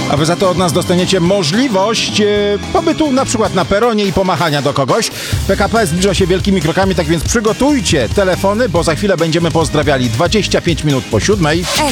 A wy za to od nas dostaniecie możliwość pobytu na przykład na peronie i pomachania do kogoś. PKP zbliża się wielkimi krokami, tak więc przygotujcie telefony, bo za chwilę będziemy pozdrawiali 25 minut po 7.